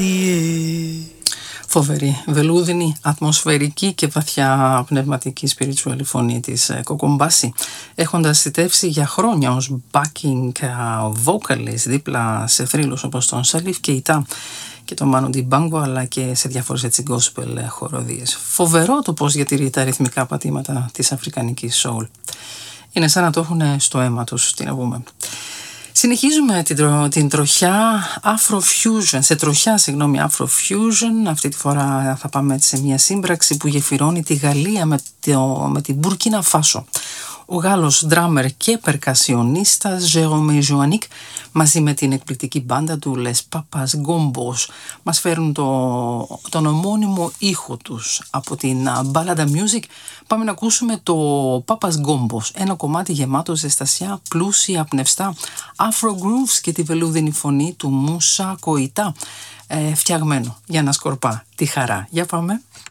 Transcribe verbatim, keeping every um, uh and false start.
Φοβερή, βελούδινη, ατμοσφαιρική και βαθιά πνευματική σπιριτσουαλή φωνή της Κοκομπάση, έχοντας θητεύσει για χρόνια ως backing vocalist δίπλα σε θρύλους όπως τον Σαλίφ Κεϊτά και τον Μάνο Ντιμπάνγκο, αλλά και σε διάφορες έτσι gospel χοροδίες. Φοβερό το πώς διατηρεί τα ρυθμικά πατήματα της αφρικανικής soul. Είναι σαν να το έχουν στο αίμα τους, τι να πούμε. Συνεχίζουμε την, τρο, την τροχιά Afrofusion, σε τροχιά συγγνώμη Afrofusion. Αυτή τη φορά θα πάμε σε μια σύμπραξη που γεφυρώνει τη Γαλλία με, το, με την Μπουρκίνα Φάσο. Ο Γάλλος ντράμερ και περκασιονίστας Jérôme Joannick μαζί με την εκπληκτική μπάντα του Les Papas Gombos μας φέρουν το, τον ομώνυμο ήχο τους. Από την Balada Music πάμε να ακούσουμε το Papas Gombos, ένα κομμάτι γεμάτο ζεστασιά, πλούσια, πνευστά, Afro Grooves και τη βελούδινη φωνή του Μούσα Κοϊτά, ε, φτιαγμένο για να σκορπά τη χαρά. Για πάμε.